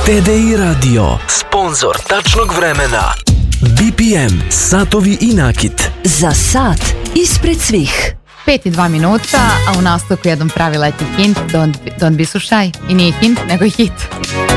TDI Radio, sponsor tačnog vremena. BPM, satovi i nakit. Za sat ispred svih. 5:02 minuta, a u nastavku jedan pravi letnji hint, don't be so shy. I nije hint, nego hit.